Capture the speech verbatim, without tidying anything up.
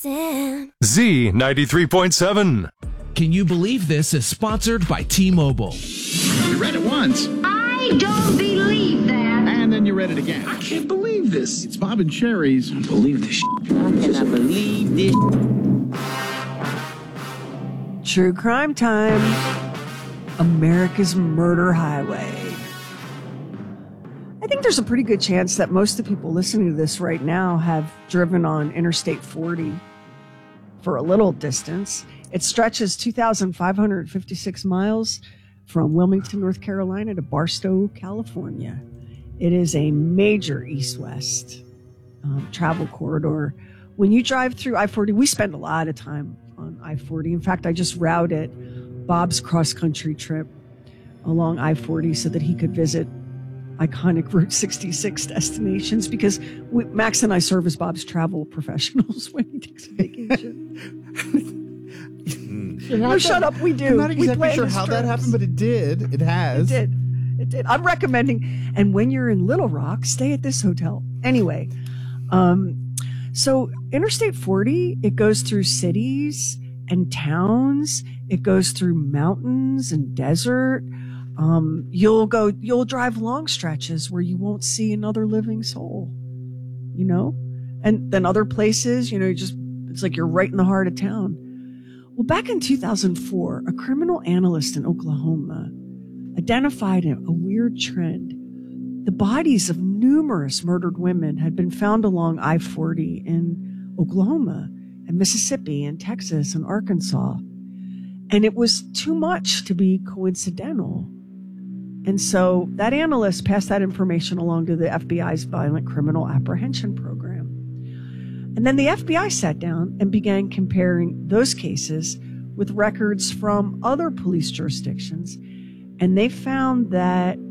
Z ninety-three point seven. Can You Believe This is sponsored by T-Mobile. You read it once. I don't believe that. And then you read it again. I can't believe this. It's Bob and Sherry's. I don't believe this. I cannot believe this. True crime time. America's Murder Highway. I think there's a pretty good chance that most of the people listening to this right now have driven on Interstate forty for a little distance. It stretches two thousand five hundred fifty-six miles from Wilmington, North Carolina to Barstow, California. It is a major east-west um, travel corridor. When you drive through I forty, we spend a lot of time on I forty. In fact, I just routed Bob's cross-country trip along I forty so that he could visit iconic Route sixty-six destinations, because we, Max and I serve as Bob's travel professionals when he takes a vacation. No, shut up. We do. I'm not exactly we sure how trips. that happened, but it did. It has. It did. It did. I'm recommending. And when you're in Little Rock, stay at this hotel. Anyway, um, so Interstate forty, it goes through cities and towns. It goes through mountains and desert. Um, you'll go, you'll drive long stretches where you won't see another living soul, you know, and then other places, you know, you just, it's like you're right in the heart of town. Well, back in two thousand four, a criminal analyst in Oklahoma identified a, a weird trend. The bodies of numerous murdered women had been found along I forty in Oklahoma and Mississippi and Texas and Arkansas. And it was too much to be coincidental. And so that analyst passed that information along to the F B I's Violent Criminal Apprehension Program. And then the F B I sat down and began comparing those cases with records from other police jurisdictions. And they found that